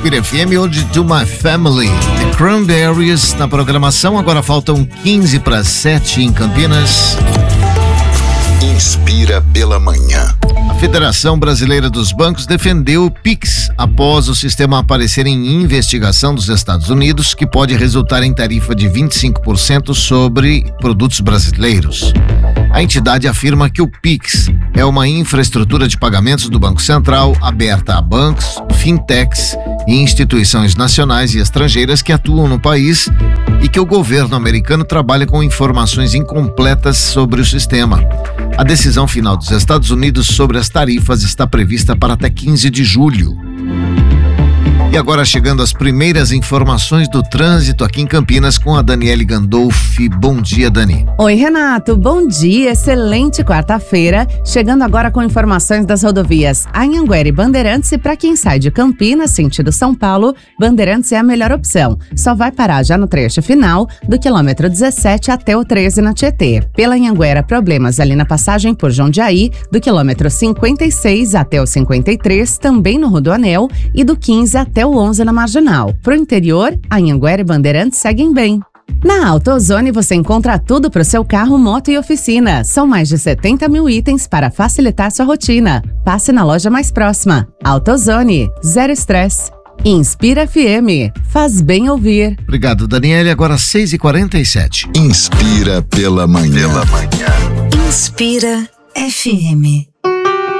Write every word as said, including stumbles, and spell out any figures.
Inspira F M, Ode to My Family, The Cranberries na programação. Agora faltam quinze para sete em Campinas. Inspira pela manhã. A Federação Brasileira dos Bancos defendeu o Pix após o sistema aparecer em investigação dos Estados Unidos, que pode resultar em tarifa de vinte e cinco por cento sobre produtos brasileiros. A entidade afirma que o Pix é uma infraestrutura de pagamentos do Banco Central aberta a bancos, fintechs e instituições nacionais e estrangeiras que atuam no país e que o governo americano trabalha com informações incompletas sobre o sistema. A decisão final dos Estados Unidos sobre as tarifas está prevista para até quinze de julho. E agora chegando às primeiras informações do trânsito aqui em Campinas com a Daniele Gandolfi. Bom dia, Dani. Oi, Renato. Bom dia. Excelente quarta-feira. Chegando agora com informações das rodovias Anhanguera e Bandeirantes. E para quem sai de Campinas, sentido São Paulo, Bandeirantes é a melhor opção. Só vai parar já no trecho final do quilômetro dezessete até o treze na Tietê. Pela Anhanguera, problemas ali na passagem por Jundiaí, do quilômetro cinquenta e seis até o cinquenta e três, também no Rodoanel, e do quinze até o onze na Marginal. Pro interior, Anhanguera e Bandeirantes seguem bem. Na AutoZone você encontra tudo para o seu carro, moto e oficina. São mais de setenta mil itens para facilitar sua rotina. Passe na loja mais próxima. AutoZone, zero estresse. Inspira F M, faz bem ouvir. Obrigado, Daniele. Agora seis e quarenta e sete. Inspira pela manhã. Pela manhã. Inspira F M.